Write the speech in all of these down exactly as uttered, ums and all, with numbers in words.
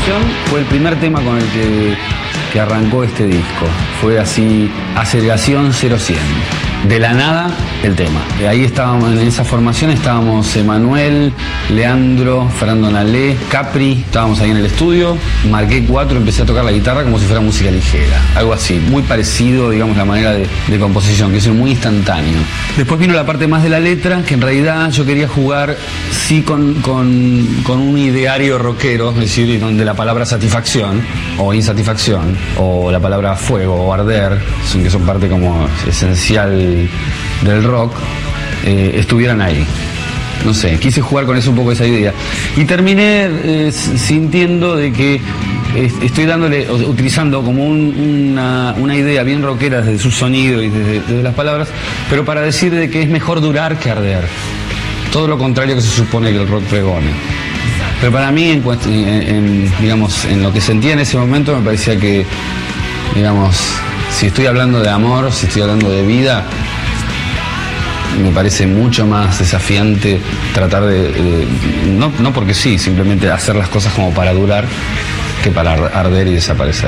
Satisfacción fue el primer tema con el que, que arrancó este disco. Fue así, aceleración cero cien. De la nada, el tema. Ahí estábamos, en esa formación estábamos Emanuel, Leandro, Fernando Nalé, Capri, estábamos ahí en el estudio, marqué cuatro, empecé a tocar la guitarra como si fuera música ligera, algo así, muy parecido, digamos, la manera de, de composición, que es muy instantáneo. Después vino la parte más de la letra, que en realidad yo quería jugar, sí, con, con, con un ideario rockero, es decir, donde la palabra satisfacción, o insatisfacción, o la palabra fuego, o arder, que son parte como esencial del rock, eh, estuvieran ahí. No sé, quise jugar con eso un poco, esa idea. Y terminé eh, sintiendo de que eh, estoy dándole, utilizando como un, una, una idea bien rockera desde su sonido y desde, desde las palabras, pero para decir de que es mejor durar que arder. Todo lo contrario que se supone que el rock pregone. Pero para mí, en, en, en, digamos, en lo que sentía en ese momento, me parecía que, digamos, si estoy hablando de amor, si estoy hablando de vida, me parece mucho más desafiante tratar de, de no, no porque sí, simplemente hacer las cosas como para durar que para arder y desaparecer.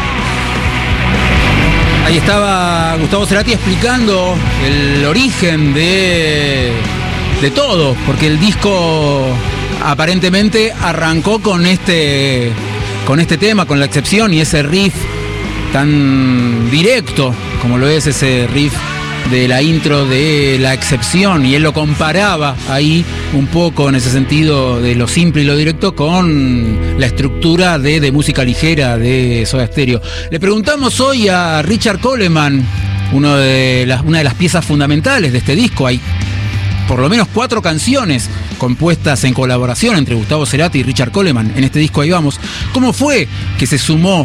Ahí estaba Gustavo Cerati explicando el origen de, de todo, porque el disco aparentemente arrancó con este, con este tema, con La Excepción, y ese riff tan directo como lo es ese riff de la intro de La Excepción, y él lo comparaba ahí un poco en ese sentido de lo simple y lo directo con la estructura de, de música ligera de Soda Stereo. Le preguntamos hoy a Richard Coleman, uno de las, una de las piezas fundamentales de este disco. Hay por lo menos cuatro canciones compuestas en colaboración entre Gustavo Cerati y Richard Coleman en este disco Ahí Vamos. ¿Cómo fue que se sumó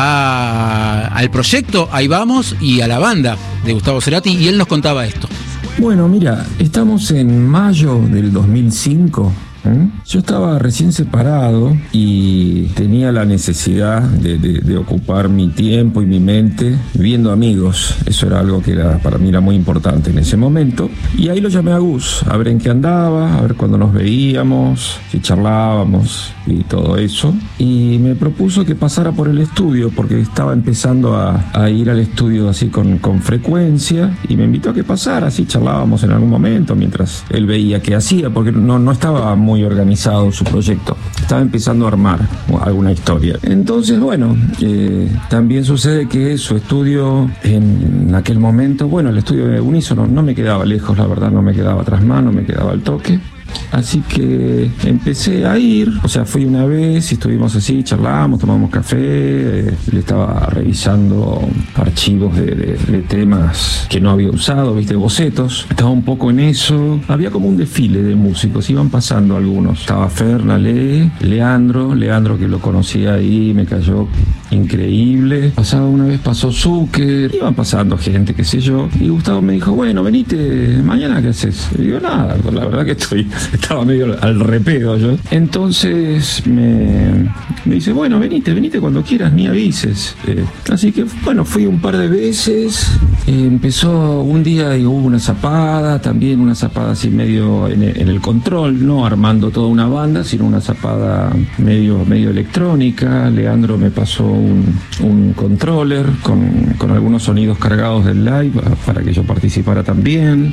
a, al proyecto Ahí Vamos y a la banda de Gustavo Cerati? Y él nos contaba esto. Bueno, mira, estamos en mayo del dos mil cinco. ¿Eh? Yo estaba recién separado y tenía la necesidad de, de, de ocupar mi tiempo y mi mente viendo amigos. Eso era algo que era, para mí era muy importante en ese momento. Y ahí lo llamé a Gus, a ver en qué andaba, a ver cuándo nos veíamos, si charlábamos y todo eso. Y me propuso que pasara por el estudio porque estaba empezando a, a ir al estudio así con, con frecuencia, y me invitó a que pasara, así charlábamos en algún momento mientras él veía qué hacía, porque no, no estaba muy muy organizado su proyecto, estaba empezando a armar alguna historia. Entonces, bueno, eh, también sucede que su estudio en aquel momento, bueno, el estudio de Unísono no me quedaba lejos, la verdad, no me quedaba tras mano, me quedaba al toque. Así que empecé a ir, o sea, fui una vez y estuvimos así, charlamos, tomamos café, eh, le estaba revisando archivos de, de, de temas que no había usado, viste, bocetos, estaba un poco en eso, había como un desfile de músicos, iban pasando algunos, estaba Fer, Nalé, Leandro, Leandro que lo conocía ahí, me cayó increíble, pasaba una vez, pasó Zucker, iban pasando gente, qué sé yo, y Gustavo me dijo, bueno, venite, mañana ¿qué haces? Y digo, nada, la verdad que estoy... Estaba medio al repedo yo. Entonces me, me dice, bueno, venite, venite cuando quieras, ni avises. Eh, así que, bueno, fui un par de veces. Eh, empezó un día y hubo una zapada, también una zapada así medio en el, en el control, no armando toda una banda, sino una zapada medio, medio electrónica. Leandro me pasó un, un controller con, con algunos sonidos cargados del live para que yo participara también.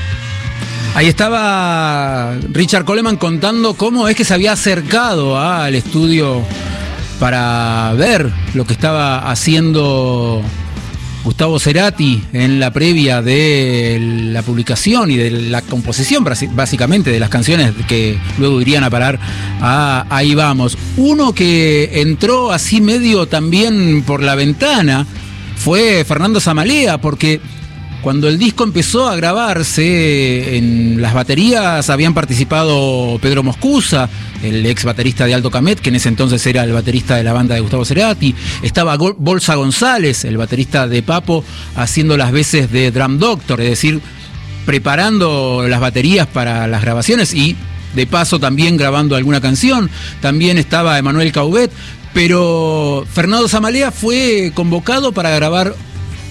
Ahí estaba Richard Coleman contando cómo es que se había acercado al estudio para ver lo que estaba haciendo Gustavo Cerati en la previa de la publicación y de la composición, básicamente, de las canciones que luego irían a parar a Ahí Vamos. Uno que entró así medio también por la ventana fue Fernando Zamalea, porque cuando el disco empezó a grabarse, en las baterías habían participado Pedro Moscusa, el ex baterista de Aldo Camet, que en ese entonces era el baterista de la banda de Gustavo Cerati. Estaba Bolsa González, el baterista de Papo, haciendo las veces de Drum Doctor, es decir, preparando las baterías para las grabaciones y de paso también grabando alguna canción. También estaba Emanuel Caubet, pero Fernando Zamalea fue convocado para grabar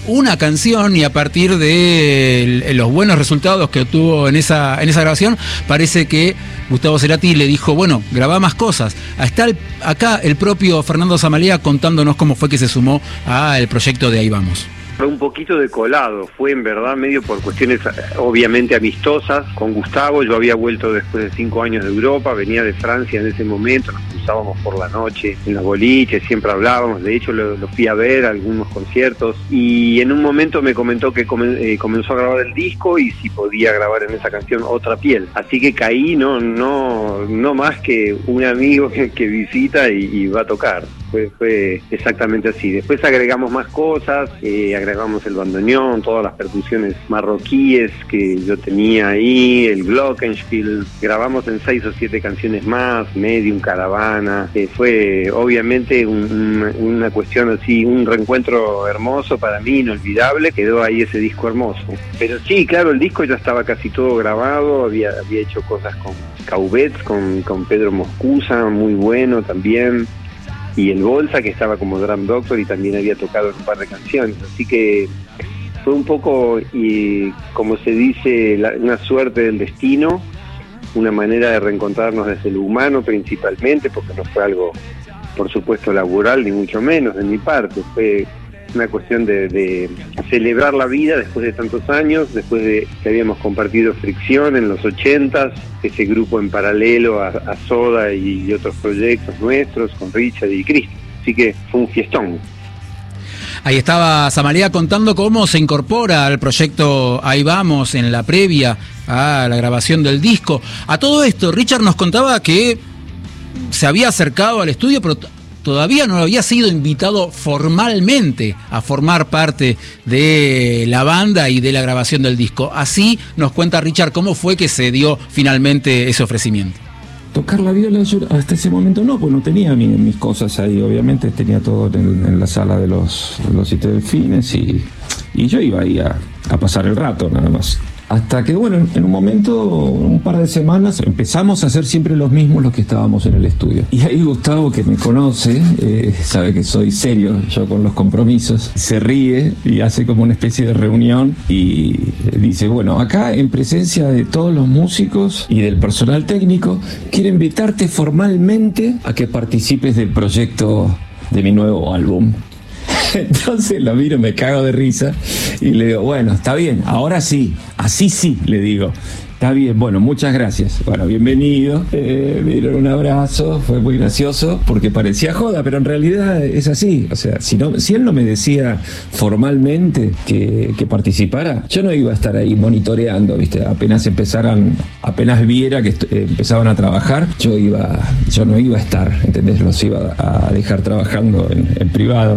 una canción y a partir de los buenos resultados que obtuvo en esa, en esa grabación, parece que Gustavo Cerati le dijo, bueno, grabá más cosas. Está el, acá el propio Fernando Zamalea contándonos cómo fue que se sumó al proyecto de Ahí Vamos. Fue un poquito de colado, fue en verdad medio por cuestiones obviamente amistosas con Gustavo. Yo había vuelto después de cinco años de Europa, venía de Francia en ese momento, nos cruzábamos por la noche en los boliches, siempre hablábamos, de hecho lo, lo fui a ver a algunos conciertos y en un momento me comentó que come, eh, comenzó a grabar el disco y si podía grabar en esa canción Otra Piel, así que caí no no no más que un amigo que, que visita y, y va a tocar. Fue, fue exactamente así. Después agregamos más cosas, eh, agregamos el bandoneón, todas las percusiones marroquíes que yo tenía ahí, el glockenspiel, grabamos en seis o siete canciones más, Medium, Caravana, eh, fue obviamente un, un, una cuestión así, un reencuentro hermoso para mí, inolvidable, quedó ahí ese disco hermoso. Pero sí, claro, el disco ya estaba casi todo grabado, había, había hecho cosas con Caubets, con, con Pedro Moscusa, muy bueno también, y el Bolsa, que estaba como drum doctor y también había tocado en un par de canciones, así que fue un poco, y como se dice, la, una suerte del destino, una manera de reencontrarnos desde lo humano principalmente, porque no fue algo, por supuesto, laboral, ni mucho menos de mi parte, fue una cuestión de, de celebrar la vida después de tantos años, después de que habíamos compartido Fricción en los ochentas, ese grupo en paralelo a, a Soda y, y otros proyectos nuestros con Richard y Cristian, así que fue un fiestón. Ahí estaba Zamalea contando cómo se incorpora al proyecto Ahí Vamos en la previa a la grabación del disco. A todo esto, Richard nos contaba que se había acercado al estudio, pero todavía no había sido invitado formalmente a formar parte de la banda y de la grabación del disco. Así nos cuenta Richard cómo fue que se dio finalmente ese ofrecimiento. Tocar la viola, yo hasta ese momento no, pues no tenía mis, mis cosas ahí, obviamente tenía todo en, en la sala de los, los siete delfines y, y yo iba ahí a, a pasar el rato nada más. Hasta que, bueno, en un momento, un par de semanas, empezamos a hacer siempre los mismos los que estábamos en el estudio. Y ahí Gustavo, que me conoce, eh, sabe que soy serio yo con los compromisos, se ríe y hace como una especie de reunión y dice, bueno, acá en presencia de todos los músicos y del personal técnico, quiero invitarte formalmente a que participes del proyecto de mi nuevo álbum. Entonces lo miro, me cago de risa y le digo, bueno, está bien, ahora sí, así sí, le digo, está bien, bueno, muchas gracias, bueno, bienvenido, eh, me dieron un abrazo, fue muy gracioso porque parecía joda, pero en realidad es así, o sea, si, no, si él no me decía formalmente que, que participara, yo no iba a estar ahí monitoreando, ¿viste? Apenas empezaran, apenas viera que est- empezaban a trabajar, yo iba, yo no iba a estar, ¿entendés? Los iba a dejar trabajando en, en privado.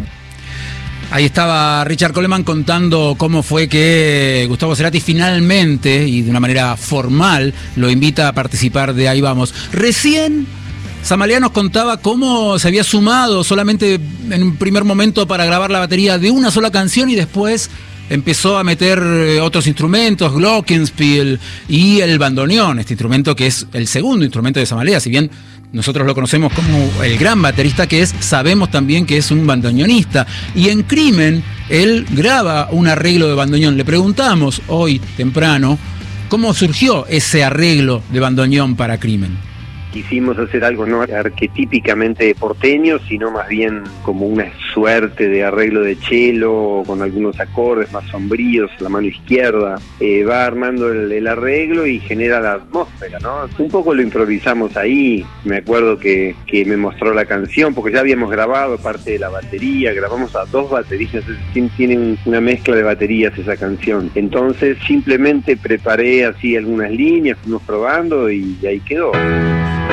Ahí estaba Richard Coleman contando cómo fue que Gustavo Cerati finalmente, y de una manera formal, lo invita a participar de Ahí Vamos. Recién Zamalea nos contaba cómo se había sumado solamente en un primer momento para grabar la batería de una sola canción y después empezó a meter otros instrumentos, glockenspiel y el bandoneón, este instrumento que es el segundo instrumento de Zamalea, si bien nosotros lo conocemos como el gran baterista que es, sabemos también que es un bandoneonista. Y en Crimen, él graba un arreglo de bandoneón. Le preguntamos hoy, temprano, cómo surgió ese arreglo de bandoneón para Crimen. Quisimos hacer algo no arquetípicamente porteño, sino más bien como una suerte de arreglo de cello, con algunos acordes más sombríos, la mano izquierda. Eh, va armando el, el arreglo y genera la atmósfera, ¿no? Un poco lo improvisamos ahí. Me acuerdo que, que me mostró la canción, porque ya habíamos grabado parte de la batería, grabamos a dos bateristas, tienen una mezcla de baterías esa canción. Entonces simplemente preparé así algunas líneas, fuimos probando y ahí quedó.